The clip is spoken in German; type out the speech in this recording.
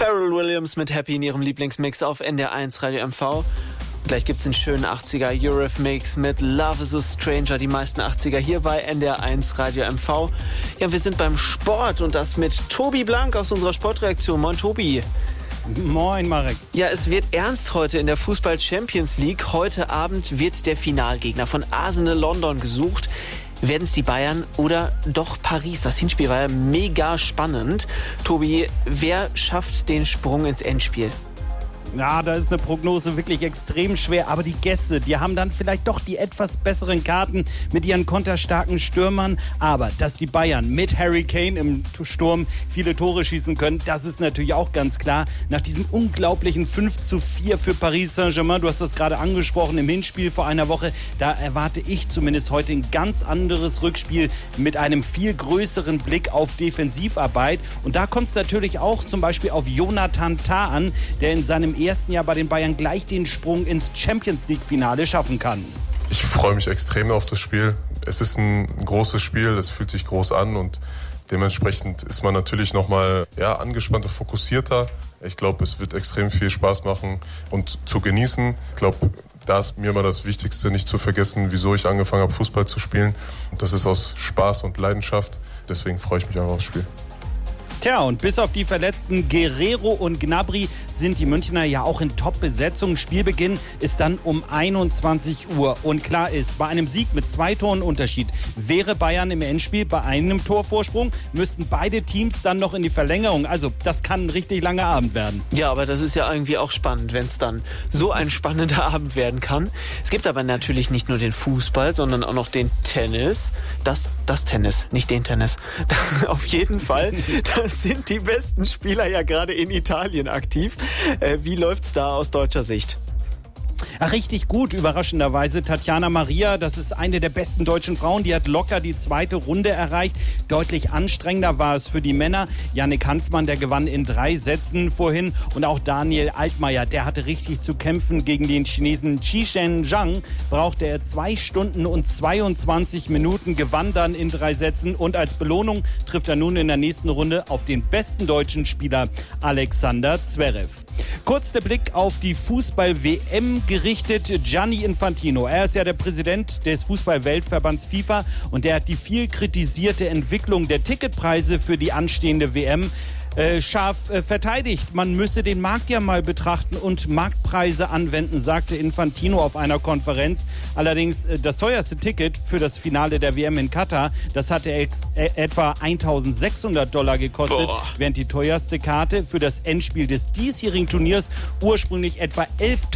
Pharrell Williams mit Happy in ihrem Lieblingsmix auf NDR1 Radio MV. Gleich gibt's den schönen 80er Eurythmics mit Love is a Stranger, die meisten 80er hier bei NDR1 Radio MV. Ja, wir sind beim Sport und das mit Tobi Blank aus unserer Sportredaktion. Moin Tobi. Moin Marek. Ja, es wird ernst heute in der Fußball Champions League. Heute Abend wird der Finalgegner von Arsenal London gesucht. Werden es die Bayern oder doch Paris? Das Hinspiel war ja mega spannend. Tobi, wer schafft den Sprung ins Endspiel? Ja, da ist eine Prognose wirklich extrem schwer. Aber die Gäste, die haben dann vielleicht doch die etwas besseren Karten mit ihren konterstarken Stürmern. Aber dass die Bayern mit Harry Kane im Sturm viele Tore schießen können, das ist natürlich auch ganz klar. Nach diesem unglaublichen 5:4 für Paris Saint-Germain, du hast das gerade angesprochen, im Hinspiel vor einer Woche, da erwarte ich zumindest heute ein ganz anderes Rückspiel mit einem viel größeren Blick auf Defensivarbeit. Und da kommt es natürlich auch zum Beispiel auf Jonathan Tah an, der in seinem ersten Jahr bei den Bayern gleich den Sprung ins Champions-League-Finale schaffen kann. Ich freue mich extrem auf das Spiel. Es ist ein großes Spiel, es fühlt sich groß an und dementsprechend ist man natürlich nochmal angespannter, fokussierter. Ich glaube, es wird extrem viel Spaß machen und zu genießen. Ich glaube, da ist mir immer das Wichtigste, nicht zu vergessen, wieso ich angefangen habe, Fußball zu spielen. Und das ist aus Spaß und Leidenschaft. Deswegen freue ich mich einfach aufs Spiel. Tja, und bis auf die verletzten Guerrero und Gnabry sind die Münchner ja auch in Top-Besetzung. Spielbeginn ist dann um 21 Uhr. Und klar ist, bei einem Sieg mit 2 Toren Unterschied wäre Bayern im Endspiel bei einem Torvorsprung, müssten beide Teams dann noch in die Verlängerung. Also das kann ein richtig langer Abend werden. Ja, aber das ist ja irgendwie auch spannend, wenn es dann so ein spannender Abend werden kann. Es gibt aber natürlich nicht nur den Fußball, sondern auch noch den Tennis. Das Tennis, nicht den Tennis. Auf jeden Fall, das sind die besten Spieler ja gerade in Italien aktiv. Wie läuft's da aus deutscher Sicht? Ach, richtig gut, überraschenderweise. Tatjana Maria, das ist eine der besten deutschen Frauen, die hat locker die 2. Runde erreicht. Deutlich anstrengender war es für die Männer. Yannick Hanfmann, der gewann in 3 Sätzen vorhin. Und auch Daniel Altmaier, der hatte richtig zu kämpfen gegen den Chinesen Qishen Zhang. Brauchte er 2 Stunden und 22 Minuten, gewann dann in 3 Sätzen. Und als Belohnung trifft er nun in der nächsten Runde auf den besten deutschen Spieler Alexander Zverev. Kurz der Blick auf die Fußball-WM gerichtet. Gianni Infantino, er ist ja der Präsident des Fußball-Weltverbands FIFA und der hat die viel kritisierte Entwicklung der Ticketpreise für die anstehende WM scharf verteidigt. Man müsse den Markt ja mal betrachten und Marktpreise anwenden, sagte Infantino auf einer Konferenz. Allerdings das teuerste Ticket für das Finale der WM in Katar, das hatte etwa $1.600 gekostet, während die teuerste Karte für das Endspiel des diesjährigen Turniers ursprünglich etwa 11.000